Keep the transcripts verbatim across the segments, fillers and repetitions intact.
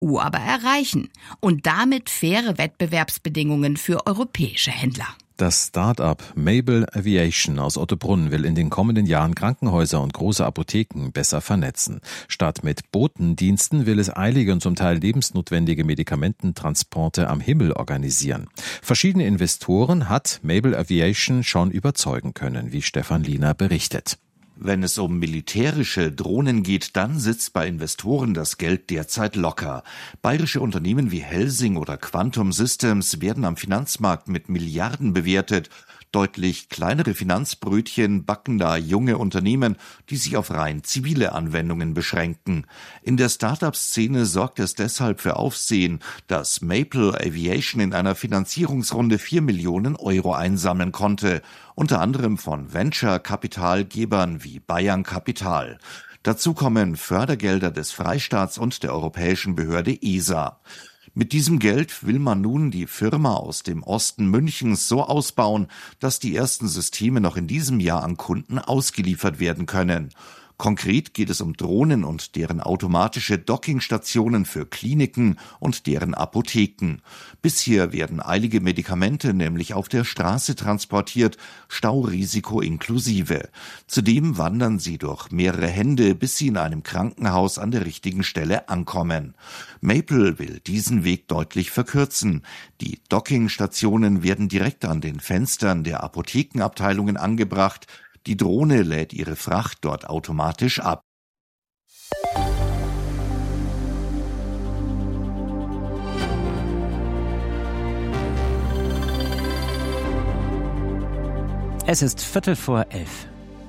U aber erreichen und damit faire Wettbewerbsbedingungen für europäische Händler. Das Start-up Mable Aviation aus Ottobrunn will in den kommenden Jahren Krankenhäuser und große Apotheken besser vernetzen. Statt mit Botendiensten will es eilige und zum Teil lebensnotwendige Medikamententransporte am Himmel organisieren. Verschiedene Investoren hat Mable Aviation schon überzeugen können, wie Stefan Liener berichtet. Wenn es um militärische Drohnen geht, dann sitzt bei Investoren das Geld derzeit locker. Bayerische Unternehmen wie Helsing oder Quantum Systems werden am Finanzmarkt mit Milliarden bewertet. Deutlich kleinere Finanzbrötchen backen da junge Unternehmen, die sich auf rein zivile Anwendungen beschränken. In der Start-up-Szene sorgt es deshalb für Aufsehen, dass Maple Aviation in einer Finanzierungsrunde vier Millionen Euro einsammeln konnte, unter anderem von Venture-Kapitalgebern wie Bayern Kapital. Dazu kommen Fördergelder des Freistaats und der europäischen Behörde E S A. Mit diesem Geld will man nun die Firma aus dem Osten Münchens so ausbauen, dass die ersten Systeme noch in diesem Jahr an Kunden ausgeliefert werden können. Konkret geht es um Drohnen und deren automatische Dockingstationen für Kliniken und deren Apotheken. Bisher werden eilige Medikamente nämlich auf der Straße transportiert, Staurisiko inklusive. Zudem wandern sie durch mehrere Hände, bis sie in einem Krankenhaus an der richtigen Stelle ankommen. Maple will diesen Weg deutlich verkürzen. Die Dockingstationen werden direkt an den Fenstern der Apothekenabteilungen angebracht. Die Drohne lädt ihre Fracht dort automatisch ab. Es ist Viertel vor elf.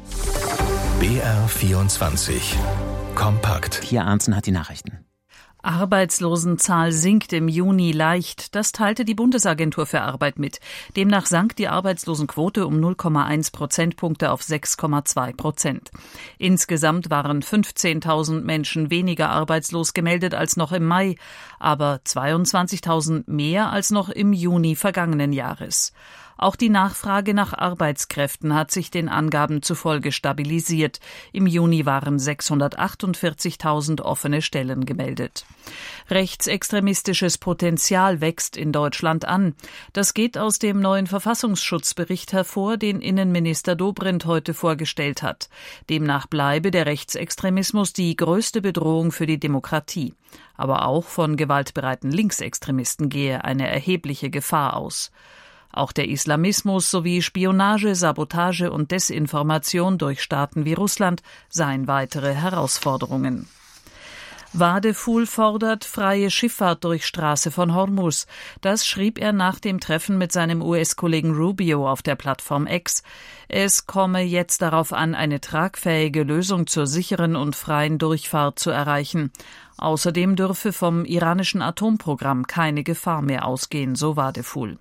B R vierundzwanzig. Kompakt. Hier Arnzen hat die Nachrichten. Arbeitslosenzahl sinkt im Juni leicht. Das teilte die Bundesagentur für Arbeit mit. Demnach sank die Arbeitslosenquote um null Komma eins Prozentpunkte auf sechs Komma zwei Prozent. Insgesamt waren fünfzehntausend Menschen weniger arbeitslos gemeldet als noch im Mai, aber zweiundzwanzigtausend mehr als noch im Juni vergangenen Jahres. Auch die Nachfrage nach Arbeitskräften hat sich den Angaben zufolge stabilisiert. Im Juni waren sechshundertachtundvierzigtausend offene Stellen gemeldet. Rechtsextremistisches Potenzial wächst in Deutschland an. Das geht aus dem neuen Verfassungsschutzbericht hervor, den Innenminister Dobrindt heute vorgestellt hat. Demnach bleibe der Rechtsextremismus die größte Bedrohung für die Demokratie. Aber auch von gewaltbereiten Linksextremisten gehe eine erhebliche Gefahr aus. Auch der Islamismus sowie Spionage, Sabotage und Desinformation durch Staaten wie Russland seien weitere Herausforderungen. Wadephul fordert freie Schifffahrt durch Straße von Hormuz. Das schrieb er nach dem Treffen mit seinem U S-Kollegen Rubio auf der Plattform X. Es komme jetzt darauf an, eine tragfähige Lösung zur sicheren und freien Durchfahrt zu erreichen. Außerdem dürfe vom iranischen Atomprogramm keine Gefahr mehr ausgehen, so Wadephul.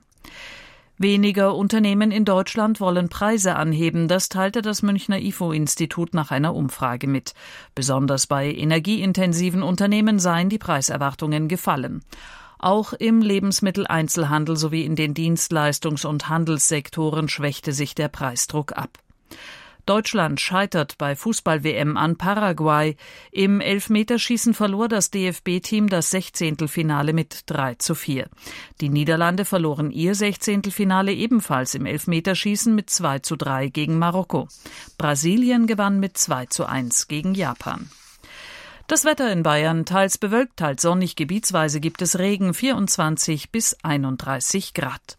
Weniger Unternehmen in Deutschland wollen Preise anheben, das teilte das Münchner I F O-Institut nach einer Umfrage mit. Besonders bei energieintensiven Unternehmen seien die Preiserwartungen gefallen. Auch im Lebensmitteleinzelhandel sowie in den Dienstleistungs- und Handelssektoren schwächte sich der Preisdruck ab. Deutschland scheitert bei Fußball-W M an Paraguay. Im Elfmeterschießen verlor das D F B-Team das Sechzehntelfinale mit drei zu vier. Die Niederlande verloren ihr Sechzehntelfinale ebenfalls im Elfmeterschießen mit zwei zu drei gegen Marokko. Brasilien gewann mit zwei zu eins gegen Japan. Das Wetter in Bayern, teils bewölkt, teils sonnig, gebietsweise gibt es Regen, vierundzwanzig bis einunddreißig Grad.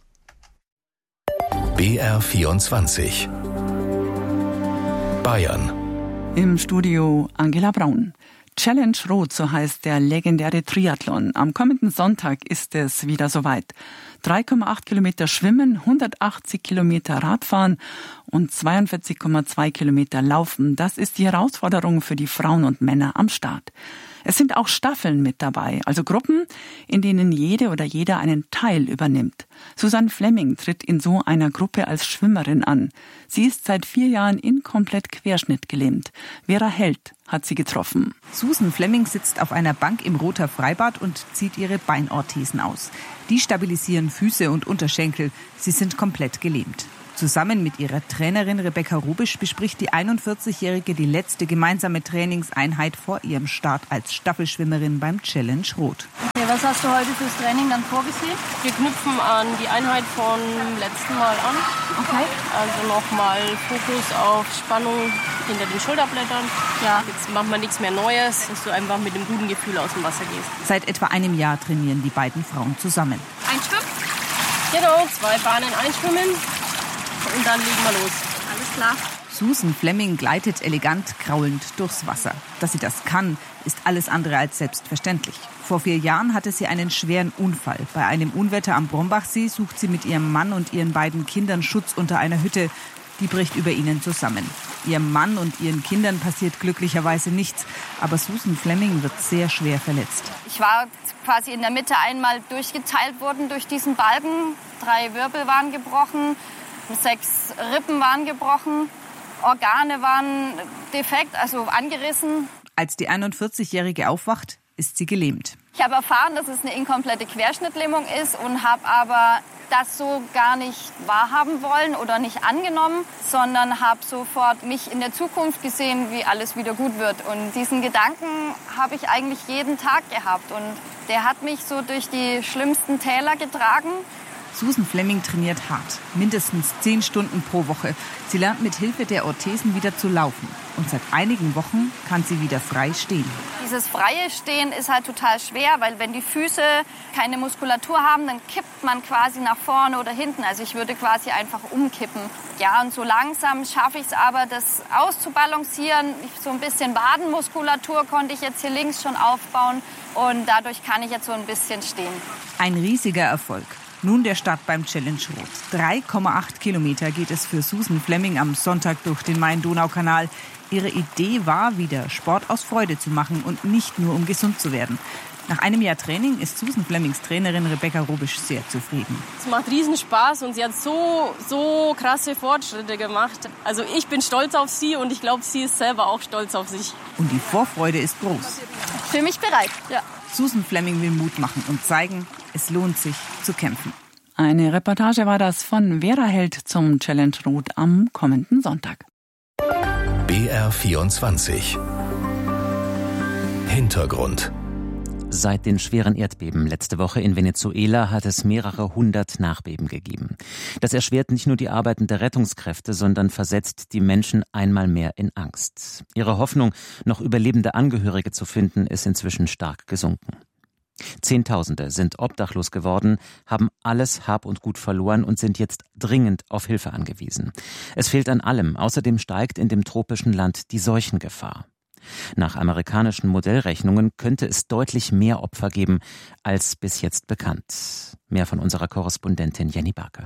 B R vierundzwanzig. Bayern. Im Studio Angela Braun. Challenge Rot, so heißt der legendäre Triathlon. Am kommenden Sonntag ist es wieder soweit. drei Komma acht Kilometer Schwimmen, hundertachtzig Kilometer Radfahren und zweiundvierzig Komma zwei Kilometer Laufen. Das ist die Herausforderung für die Frauen und Männer am Start. Es sind auch Staffeln mit dabei, also Gruppen, in denen jede oder jeder einen Teil übernimmt. Susanne Flemming tritt in so einer Gruppe als Schwimmerin an. Sie ist seit vier Jahren inkomplett querschnittgelähmt. Vera Held hat sie getroffen. Susan Flemming sitzt auf einer Bank im Rother Freibad und zieht ihre Beinorthesen aus. Die stabilisieren Füße und Unterschenkel. Sie sind komplett gelähmt. Zusammen mit ihrer Trainerin Rebecca Rubisch bespricht die einundvierzigjährige die letzte gemeinsame Trainingseinheit vor ihrem Start als Staffelschwimmerin beim Challenge Rot. Okay, was hast du heute fürs Training dann vorgesehen? Wir knüpfen an die Einheit vom letzten Mal an. Okay. Also nochmal Fokus auf Spannung hinter den Schulterblättern. Ja. Jetzt macht man nichts mehr Neues, dass du einfach mit einem guten Gefühl aus dem Wasser gehst. Seit etwa einem Jahr trainieren die beiden Frauen zusammen. Einschwimmen? Genau, zwei Bahnen einschwimmen und dann legen wir los. Alles klar. Susan Fleming gleitet elegant kraulend durchs Wasser. Dass sie das kann, ist alles andere als selbstverständlich. Vor vier Jahren hatte sie einen schweren Unfall. Bei einem Unwetter am Brombachsee sucht sie mit ihrem Mann und ihren beiden Kindern Schutz unter einer Hütte. Die bricht über ihnen zusammen. Ihrem Mann und ihren Kindern passiert glücklicherweise nichts. Aber Susan Fleming wird sehr schwer verletzt. Ich war quasi in der Mitte einmal durchgeteilt worden durch diesen Balken. Drei Wirbel waren gebrochen, sechs Rippen waren gebrochen, Organe waren defekt, also angerissen. Als die einundvierzigjährige aufwacht, ist sie gelähmt. Ich habe erfahren, dass es eine inkomplette Querschnittlähmung ist und habe aber das so gar nicht wahrhaben wollen oder nicht angenommen, sondern habe sofort mich in der Zukunft gesehen, wie alles wieder gut wird. Und diesen Gedanken habe ich eigentlich jeden Tag gehabt und der hat mich so durch die schlimmsten Täler getragen. Susan Fleming trainiert hart, mindestens zehn Stunden pro Woche. Sie lernt mit Hilfe der Orthesen wieder zu laufen. Und seit einigen Wochen kann sie wieder frei stehen. Dieses freie Stehen ist halt total schwer, weil wenn die Füße keine Muskulatur haben, dann kippt man quasi nach vorne oder hinten. Also ich würde quasi einfach umkippen. Ja, und so langsam schaffe ich es aber, das auszubalancieren. So ein bisschen Wadenmuskulatur konnte ich jetzt hier links schon aufbauen. Und dadurch kann ich jetzt so ein bisschen stehen. Ein riesiger Erfolg. Nun der Start beim Challenge Rot. drei Komma acht Kilometer geht es für Susan Fleming am Sonntag durch den Main-Donau-Kanal. Ihre Idee war, wieder Sport aus Freude zu machen und nicht nur, um gesund zu werden. Nach einem Jahr Training ist Susan Flemings Trainerin Rebecca Rubisch sehr zufrieden. Es macht riesen Spaß und sie hat so, so krasse Fortschritte gemacht. Also ich bin stolz auf sie und ich glaube, sie ist selber auch stolz auf sich. Und die Vorfreude ist groß. Für mich bereit, ja. Susan Fleming will Mut machen und zeigen, es lohnt sich zu kämpfen. Eine Reportage war das von Vera Held zum Challenge Rot am kommenden Sonntag. B R vierundzwanzig Hintergrund. Seit den schweren Erdbeben letzte Woche in Venezuela hat es mehrere hundert Nachbeben gegeben. Das erschwert nicht nur die Arbeiten der Rettungskräfte, sondern versetzt die Menschen einmal mehr in Angst. Ihre Hoffnung, noch überlebende Angehörige zu finden, ist inzwischen stark gesunken. Zehntausende sind obdachlos geworden, haben alles Hab und Gut verloren und sind jetzt dringend auf Hilfe angewiesen. Es fehlt an allem. Außerdem steigt in dem tropischen Land die Seuchengefahr. Nach amerikanischen Modellrechnungen könnte es deutlich mehr Opfer geben, als bis jetzt bekannt. Mehr von unserer Korrespondentin Jenny Barke.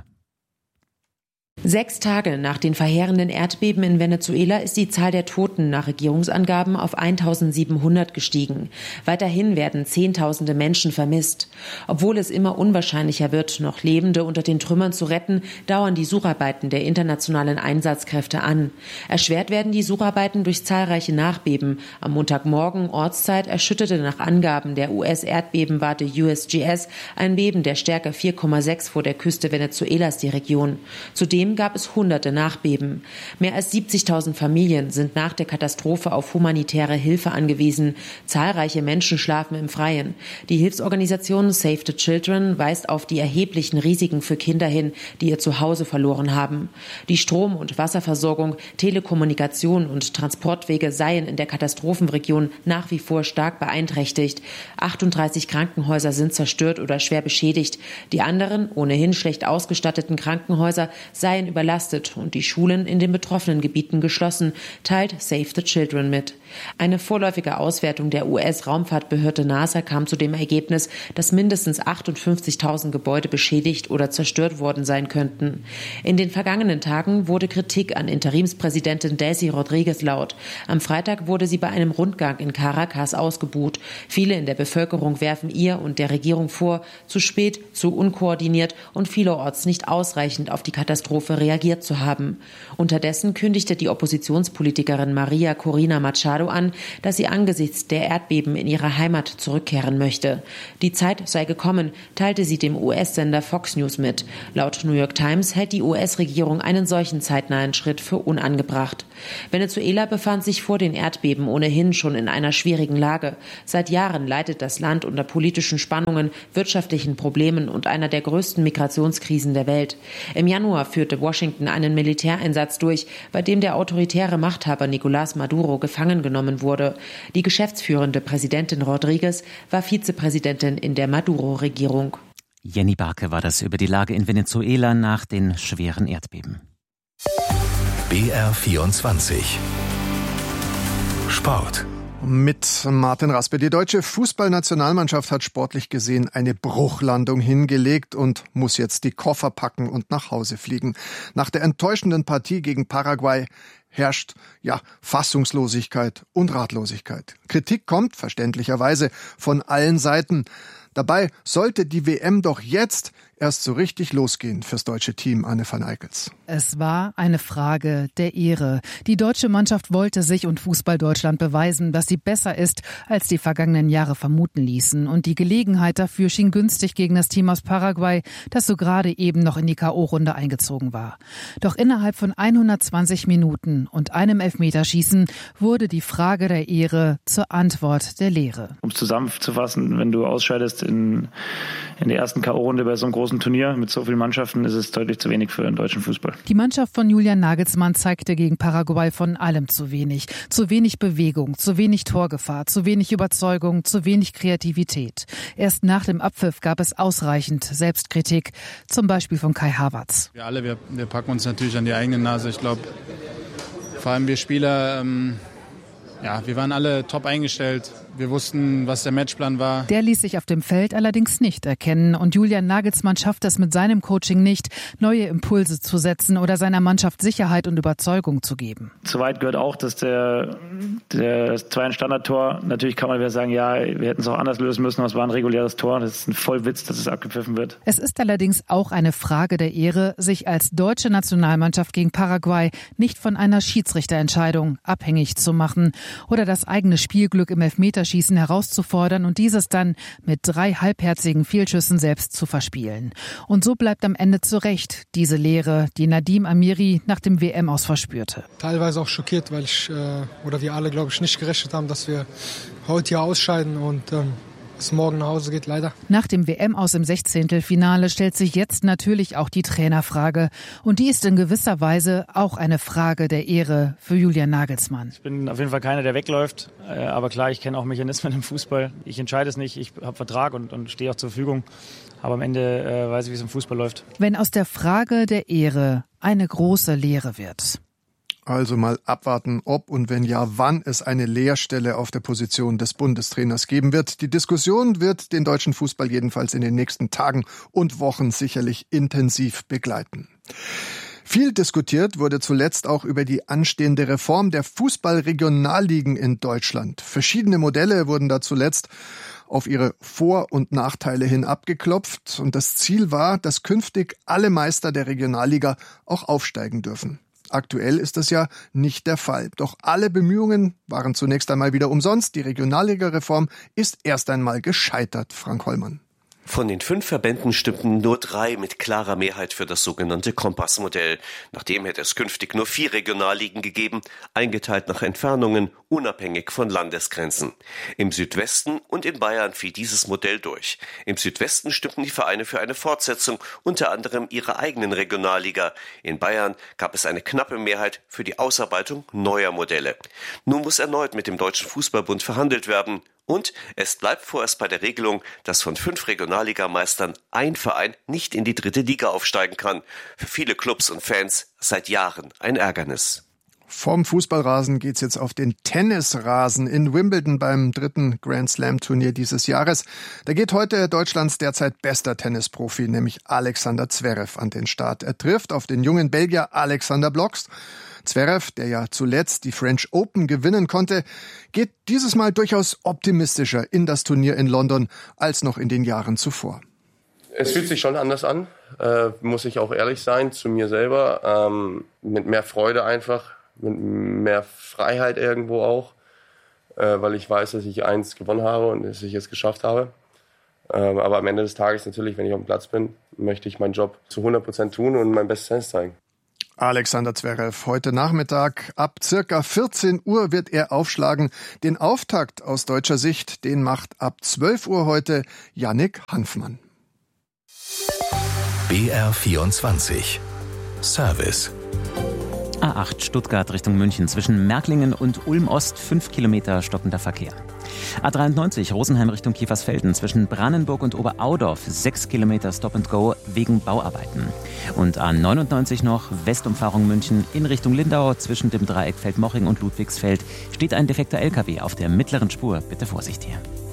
Sechs Tage nach den verheerenden Erdbeben in Venezuela ist die Zahl der Toten nach Regierungsangaben auf eintausendsiebenhundert gestiegen. Weiterhin werden Zehntausende Menschen vermisst. Obwohl es immer unwahrscheinlicher wird, noch Lebende unter den Trümmern zu retten, dauern die Sucharbeiten der internationalen Einsatzkräfte an. Erschwert werden die Sucharbeiten durch zahlreiche Nachbeben. Am Montagmorgen Ortszeit erschütterte nach Angaben der U S-Erdbebenwarte U S G S ein Beben der Stärke vier Komma sechs vor der Küste Venezuelas die Region. Zudem gab es hunderte Nachbeben. Mehr als siebzigtausend Familien sind nach der Katastrophe auf humanitäre Hilfe angewiesen. Zahlreiche Menschen schlafen im Freien. Die Hilfsorganisation Save the Children weist auf die erheblichen Risiken für Kinder hin, die ihr Zuhause verloren haben. Die Strom- und Wasserversorgung, Telekommunikation und Transportwege seien in der Katastrophenregion nach wie vor stark beeinträchtigt. achtunddreißig Krankenhäuser sind zerstört oder schwer beschädigt. Die anderen, ohnehin schlecht ausgestatteten Krankenhäuser seien überlastet und die Schulen in den betroffenen Gebieten geschlossen, teilt Save the Children mit. Eine vorläufige Auswertung der U S-Raumfahrtbehörde NASA kam zu dem Ergebnis, dass mindestens achtundfünfzigtausend Gebäude beschädigt oder zerstört worden sein könnten. In den vergangenen Tagen wurde Kritik an Interimspräsidentin Delcy Rodriguez laut. Am Freitag wurde sie bei einem Rundgang in Caracas ausgebuht. Viele in der Bevölkerung werfen ihr und der Regierung vor, zu spät, zu unkoordiniert und vielerorts nicht ausreichend auf die Katastrophe reagiert zu haben. Unterdessen kündigte die Oppositionspolitikerin Maria Corina Machado Guardado an, dass sie angesichts der Erdbeben in ihre Heimat zurückkehren möchte. Die Zeit sei gekommen, teilte sie dem U S-Sender Fox News mit. Laut New York Times hält die U S-Regierung einen solchen zeitnahen Schritt für unangebracht. Venezuela befand sich vor den Erdbeben ohnehin schon in einer schwierigen Lage. Seit Jahren leidet das Land unter politischen Spannungen, wirtschaftlichen Problemen und einer der größten Migrationskrisen der Welt. Im Januar führte Washington einen Militäreinsatz durch, bei dem der autoritäre Machthaber Nicolás Maduro gefangen genommen wurde. Die geschäftsführende Präsidentin Rodriguez war Vizepräsidentin in der Maduro-Regierung. Jenny Barke war das über die Lage in Venezuela nach den schweren Erdbeben. B R vierundzwanzig Sport. Mit Martin Raspe. Die deutsche Fußballnationalmannschaft hat sportlich gesehen eine Bruchlandung hingelegt und muss jetzt die Koffer packen und nach Hause fliegen. Nach der enttäuschenden Partie gegen Paraguay herrscht, ja, Fassungslosigkeit und Ratlosigkeit. Kritik kommt, verständlicherweise, von allen Seiten. Dabei sollte die W M doch jetzt erst so richtig losgehen fürs deutsche Team, Anne van Eickels. Es war eine Frage der Ehre. Die deutsche Mannschaft wollte sich und Fußball-Deutschland beweisen, dass sie besser ist, als die vergangenen Jahre vermuten ließen. Und die Gelegenheit dafür schien günstig gegen das Team aus Paraguay, das so gerade eben noch in die K O-Runde eingezogen war. Doch innerhalb von hundertzwanzig Minuten und einem Elfmeterschießen wurde die Frage der Ehre zur Antwort der Lehre. Um es zusammenzufassen, wenn du ausscheidest in, in der ersten K O-Runde bei so einem großen Turnier mit so vielen Mannschaften, ist es deutlich zu wenig für den deutschen Fußball. Die Mannschaft von Julian Nagelsmann zeigte gegen Paraguay von allem zu wenig. Zu wenig Bewegung, zu wenig Torgefahr, zu wenig Überzeugung, zu wenig Kreativität. Erst nach dem Abpfiff gab es ausreichend Selbstkritik, zum Beispiel von Kai Havertz. Wir alle, wir, wir packen uns natürlich an die eigene Nase. Ich glaube, vor allem wir Spieler, ähm, ja, wir waren alle top eingestellt. Wir wussten, was der Matchplan war. Der ließ sich auf dem Feld allerdings nicht erkennen. Und Julian Nagelsmann schafft es mit seinem Coaching nicht, neue Impulse zu setzen oder seiner Mannschaft Sicherheit und Überzeugung zu geben. Zu weit gehört auch, dass der, der das zwei Standardtor, natürlich kann man wieder sagen, ja, wir hätten es auch anders lösen müssen, aber es war ein reguläres Tor. Das ist ein Vollwitz, dass es abgepfiffen wird. Es ist allerdings auch eine Frage der Ehre, sich als deutsche Nationalmannschaft gegen Paraguay nicht von einer Schiedsrichterentscheidung abhängig zu machen oder das eigene Spielglück im Elfmeterschießen herauszufordern und dieses dann mit drei halbherzigen Fehlschüssen selbst zu verspielen. Und so bleibt am Ende zu Recht diese Lehre, die Nadim Amiri nach dem W M-Aus verspürte. Teilweise auch schockiert, weil ich, äh, oder wir alle, glaube ich, nicht gerechnet haben, dass wir heute hier ausscheiden und ähm, es morgen nach Hause geht, leider. Nach dem W M-Aus im Sechzehntelfinale stellt sich jetzt natürlich auch die Trainerfrage. Und die ist in gewisser Weise auch eine Frage der Ehre für Julian Nagelsmann. Ich bin auf jeden Fall keiner, der wegläuft. Aber klar, ich kenne auch Mechanismen im Fußball. Ich entscheide es nicht. Ich habe Vertrag und, und stehe auch zur Verfügung. Aber am Ende äh, weiß ich, wie es im Fußball läuft. Wenn aus der Frage der Ehre eine große Lehre wird. Also mal abwarten, ob und wenn ja, wann es eine Lehrstelle auf der Position des Bundestrainers geben wird. Die Diskussion wird den deutschen Fußball jedenfalls in den nächsten Tagen und Wochen sicherlich intensiv begleiten. Viel diskutiert wurde zuletzt auch über die anstehende Reform der Fußballregionalligen in Deutschland. Verschiedene Modelle wurden da zuletzt auf ihre Vor- und Nachteile hin abgeklopft. Und das Ziel war, dass künftig alle Meister der Regionalliga auch aufsteigen dürfen. Aktuell ist das ja nicht der Fall. Doch alle Bemühungen waren zunächst einmal wieder umsonst. Die Regionalliga-Reform ist erst einmal gescheitert, Frank Hollmann. Von den fünf Verbänden stimmten nur drei mit klarer Mehrheit für das sogenannte Kompassmodell. Nachdem hätte es künftig nur vier Regionalligen gegeben, eingeteilt nach Entfernungen, unabhängig von Landesgrenzen. Im Südwesten und in Bayern fiel dieses Modell durch. Im Südwesten stimmten die Vereine für eine Fortsetzung, unter anderem ihrer eigenen Regionalliga. In Bayern gab es eine knappe Mehrheit für die Ausarbeitung neuer Modelle. Nun muss erneut mit dem Deutschen Fußballbund verhandelt werden. Und es bleibt vorerst bei der Regelung, dass von fünf Regionalligameistern ein Verein nicht in die dritte Liga aufsteigen kann. Für viele Clubs und Fans seit Jahren ein Ärgernis. Vom Fußballrasen geht's jetzt auf den Tennisrasen in Wimbledon beim dritten Grand Slam Turnier dieses Jahres. Da geht heute Deutschlands derzeit bester Tennisprofi, nämlich Alexander Zverev, an den Start. Er trifft auf den jungen Belgier Alexander Blocks. Zverev, der ja zuletzt die French Open gewinnen konnte, geht dieses Mal durchaus optimistischer in das Turnier in London als noch in den Jahren zuvor. Es fühlt sich schon anders an, äh, muss ich auch ehrlich sein, zu mir selber. Ähm, mit mehr Freude einfach, mit mehr Freiheit irgendwo auch. äh, weil ich weiß, dass ich eins gewonnen habe und dass ich es geschafft habe. Ähm, aber am Ende des Tages natürlich, wenn ich auf dem Platz bin, möchte ich meinen Job zu hundert Prozent tun und mein Bestes zeigen. Alexander Zverev, heute Nachmittag ab circa vierzehn Uhr wird er aufschlagen. Den Auftakt aus deutscher Sicht, den macht ab zwölf Uhr heute Yannick Hanfmann. B R vierundzwanzig Service. A acht Stuttgart Richtung München zwischen Märklingen und Ulm-Ost fünf Kilometer stockender Verkehr. A dreiundneunzig Rosenheim Richtung Kiefersfelden zwischen Brannenburg und Oberaudorf sechs Kilometer Stop and Go wegen Bauarbeiten. Und A neunundneunzig noch Westumfahrung München in Richtung Lindau zwischen dem Dreieck Feldmoching und Ludwigsfeld steht ein defekter L K W auf der mittleren Spur. Bitte Vorsicht hier.